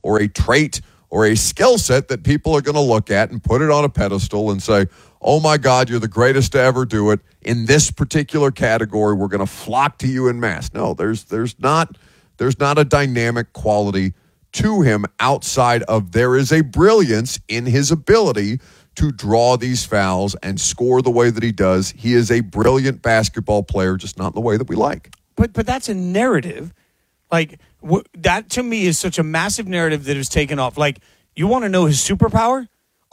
or a trait or a skill set that people are going to look at and put it on a pedestal and say, oh my God, you're the greatest to ever do it. In this particular category, we're going to flock to you en masse. No, there's not a dynamic quality to him outside of there is a brilliance in his ability to draw these fouls and score the way that he does. He is a brilliant basketball player, just not in the way that we like. But that's a narrative. Like, that to me is such a massive narrative that is taken off. Like, you want to know his superpower?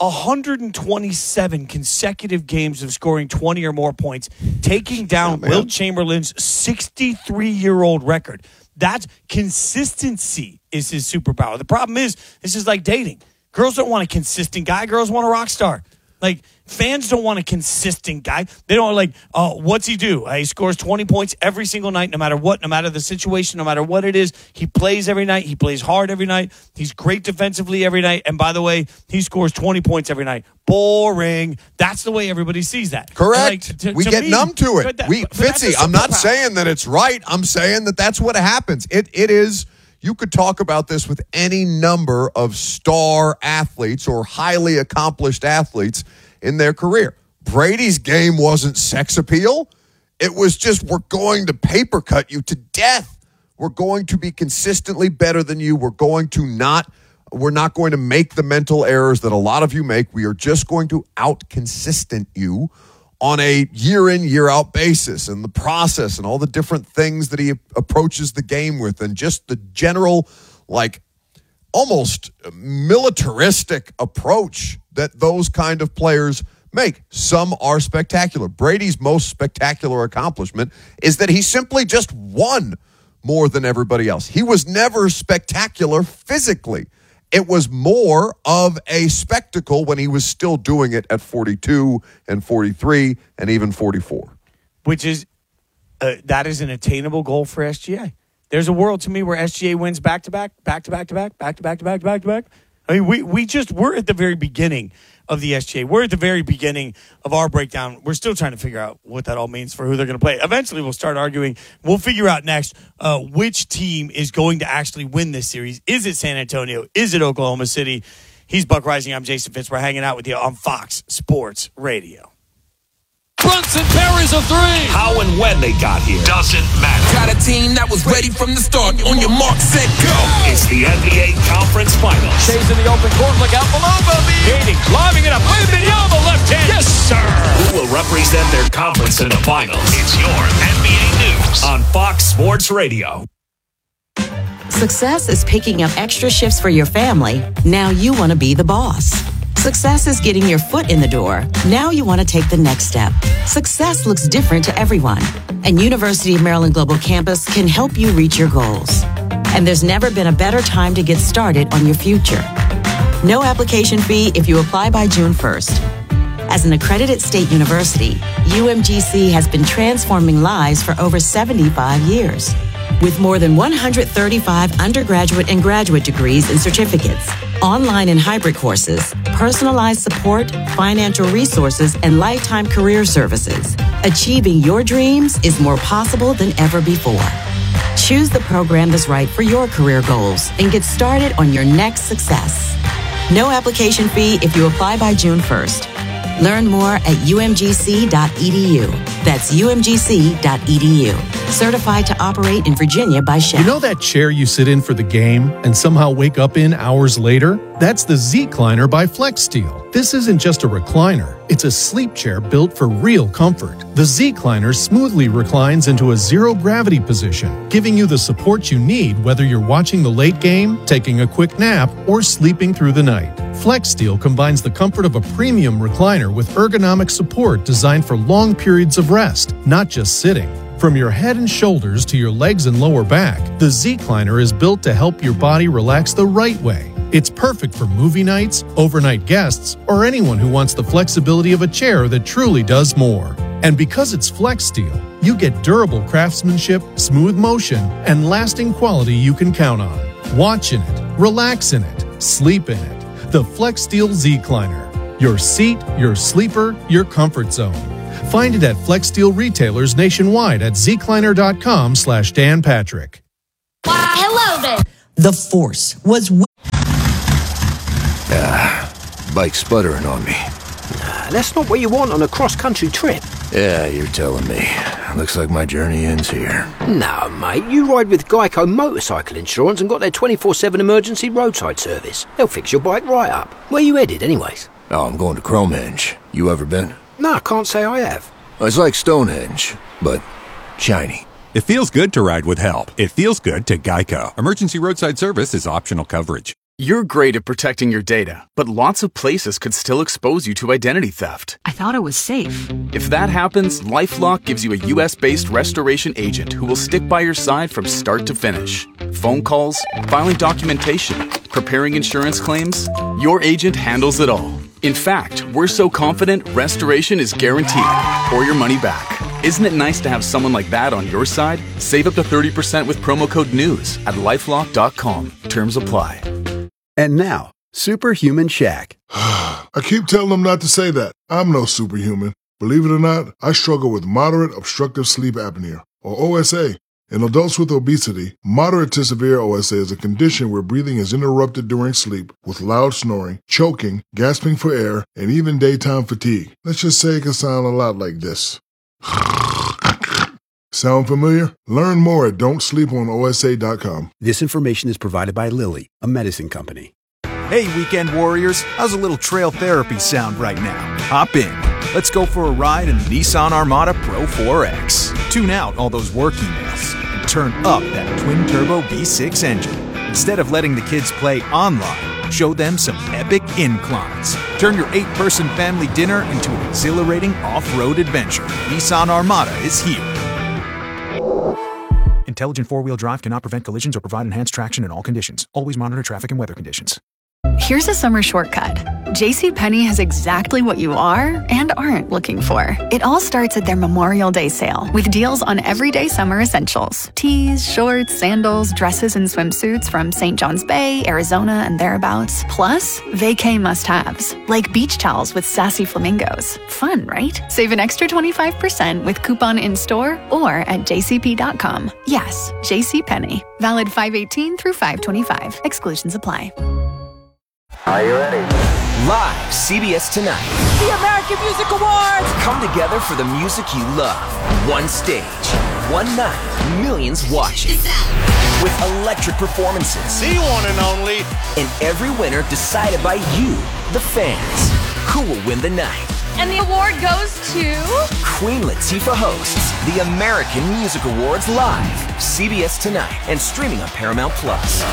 127 consecutive games of scoring 20 or more points, taking down Wilt Chamberlain's 63-year-old record. That's consistency is his superpower. The problem is, this is like dating. Girls don't want a consistent guy. Girls want a rock star. Like, fans don't want a consistent guy. They don't like, what's he do? He scores 20 points every single night, no matter what, no matter the situation, no matter what it is. He plays every night. He plays hard every night. He's great defensively every night. And by the way, he scores 20 points every night. Boring. That's the way everybody sees that. Correct. We get numb to it. Fitzy, I'm not saying that it's right. I'm saying that that's what happens. It is. You could talk about this with any number of star athletes or highly accomplished athletes in their career. Brady's game wasn't sex appeal. It was just, we're going to paper cut you to death. We're going to be consistently better than you. We're not going to make the mental errors that a lot of you make. We are just going to out-consistent you on a year-in, year-out basis, and the process and all the different things that he approaches the game with, and just the general, like, almost militaristic approach that those kind of players make. Some are spectacular. Brady's most spectacular accomplishment is that he simply just won more than everybody else. He was never spectacular physically. It was more of a spectacle when he was still doing it at 42 and 43 and even 44. Which is, that is an attainable goal for SGA. There's a world to me where SGA wins back-to-back. I mean, we're at the very beginning of the SGA. We're at the very beginning of our breakdown. We're still trying to figure out what that all means for who they're going to play. Eventually, we'll start arguing. We'll figure out next which team is going to actually win this series. Is it San Antonio? Is it Oklahoma City? He's Buck Rising. I'm Jason Fitz. We're hanging out with you on Fox Sports Radio. Brunson parries a three. How and when they got here doesn't matter. Got a team that was ready from the start. On your mark, set, go. It's the NBA Conference Finals. Shays in the open court. Look out below, Bobby. Hayden climbing it up. Wembanyama left hand. Yes, sir. Who will represent their conference in the finals? It's your NBA News on Fox Sports Radio. Success is picking up extra shifts for your family. Now you want to be the boss. Success is getting your foot in the door. Now you want to take the next step. Success looks different to everyone, and University of Maryland Global Campus can help you reach your goals. And there's never been a better time to get started on your future. No application fee if you apply by June 1st. As an accredited state university, UMGC has been transforming lives for over 75 years. With more than 135 undergraduate and graduate degrees and certificates, online and hybrid courses, personalized support, financial resources, and lifetime career services, achieving your dreams is more possible than ever before. Choose the program that's right for your career goals and get started on your next success. No application fee if you apply by June 1st. Learn more at umgc.edu. That's umgc.edu. Certified to operate in Virginia by Shell. You know that chair you sit in for the game and somehow wake up in hours later? That's the Z-Cliner by FlexSteel. This isn't just a recliner. It's a sleep chair built for real comfort. The Z-Cliner smoothly reclines into a zero-gravity position, giving you the support you need whether you're watching the late game, taking a quick nap, or sleeping through the night. FlexSteel combines the comfort of a premium recliner with ergonomic support designed for long periods of rest, not just sitting. From your head and shoulders to your legs and lower back, the Z-Cliner is built to help your body relax the right way. It's perfect for movie nights, overnight guests, or anyone who wants the flexibility of a chair that truly does more. And because it's FlexSteel, you get durable craftsmanship, smooth motion, and lasting quality you can count on. Watch in it, relax in it, sleep in it. The FlexSteel Z-Cliner. Your seat, your sleeper, your comfort zone. Find it at FlexSteel retailers nationwide at zcliner.com/Dan Patrick. Hello there. The force was Bike's sputtering on me. That's not what you want on a cross-country trip. Yeah, you're telling me. Looks like my journey ends here. No, mate, you ride with Geico Motorcycle Insurance and got their 24/7 emergency roadside service. They'll fix your bike right up. Where you headed, anyways? Oh, I'm going to Cromehenge. You ever been? No, I can't say I have. It's like Stonehenge, but shiny. It feels good to ride with help. It feels good to Geico. Emergency roadside service is optional coverage. You're great at protecting your data, but lots of places could still expose you to identity theft. I thought it was safe. If that happens, LifeLock gives you a U.S.-based restoration agent who will stick by your side from start to finish. Phone calls, filing documentation, preparing insurance claims, your agent handles it all. In fact, we're so confident restoration is guaranteed or your money back. Isn't it nice to have someone like that on your side? Save up to 30% with promo code NEWS at LifeLock.com. Terms apply. And now, Superhuman Shaq. I keep telling them not to say that. I'm no superhuman. Believe it or not, I struggle with moderate obstructive sleep apnea, or OSA. In adults with obesity, moderate to severe OSA is a condition where breathing is interrupted during sleep with loud snoring, choking, gasping for air, and even daytime fatigue. Let's just say it can sound a lot like this. Sound familiar? Learn more at don'tsleeponosa.com. This information is provided by Lilly, a medicine company. Hey, weekend warriors. How's a little trail therapy sound right now? Hop in. Let's go for a ride in the Nissan Armada Pro 4X. Tune out all those work emails and turn up that twin-turbo V6 engine. Instead of letting the kids play online, show them some epic inclines. Turn your 8-person family dinner into an exhilarating off-road adventure. Nissan Armada is here. Intelligent four-wheel drive cannot prevent collisions or provide enhanced traction in all conditions. Always monitor traffic and weather conditions. Here's a summer shortcut. JCPenney has exactly what you are and aren't looking for. It all starts at their Memorial Day sale with deals on everyday summer essentials. Tees, shorts, sandals, dresses, and swimsuits from St. John's Bay, Arizona, and thereabouts. Plus, vacay must-haves, like beach towels with sassy flamingos. Fun, right? Save an extra 25% with coupon in-store or at jcp.com. Yes, JCPenney. Valid 5/18 through 5/25. Exclusions apply. Are you ready? Live, CBS Tonight. The American Music Awards! Come together for the music you love. One stage, one night, millions watching. With electric performances. The one and only. And every winner decided by you, the fans. Who will win the night? And the award goes to... Queen Latifah hosts the American Music Awards live. CBS Tonight and streaming on Paramount Plus.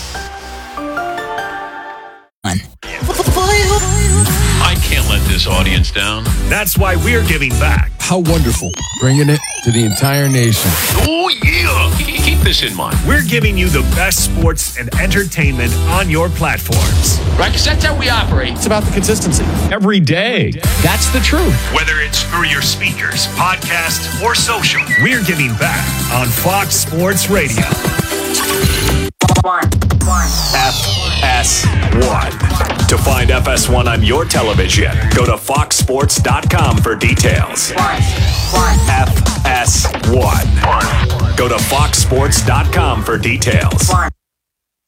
I can't let this audience down. That's why we're giving back. How wonderful. Bringing it to the entire nation. Oh, yeah. Keep this in mind. We're giving you the best sports and entertainment on your platforms. Right, because that's how we operate. It's about the consistency. Every day. That's the truth. Whether it's through your speakers, podcast, or social, we're giving back on Fox Sports Radio. FS1. To find FS1 on your television, go to foxsports.com for details. FS1. Go to foxsports.com for details.